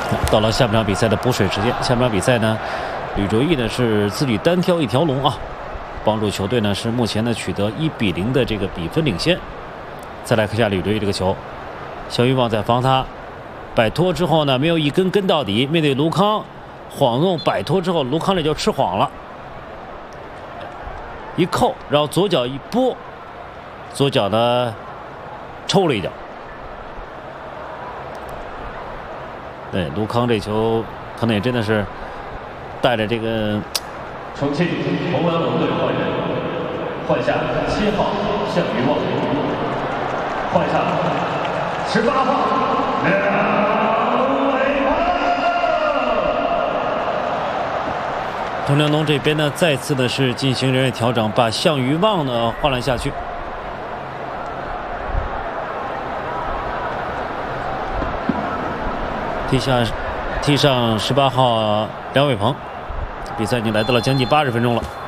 到了下半场比赛的补水时间，下半场比赛呢，吕卓毅呢是自己单挑一条龙啊，帮助球队呢是目前呢取得1-0的这个比分领先。再来看一下吕卓毅这个球，肖云旺在防他，摆脱之后呢没有一根跟到底，面对卢康晃动摆脱之后，卢康这就吃晃了，一扣，然后左脚一拨，左脚呢抽了一脚。对，卢康这球可能也真的是带着这个。 重庆红蓝龙队换人，换下7号项羽旺，换上18号梁伟鹏。 东辽东这边呢，再次的是进行人员调整，把项羽旺呢换了下去。踢上18号梁伟鹏，比赛已经来到了将近80分钟了。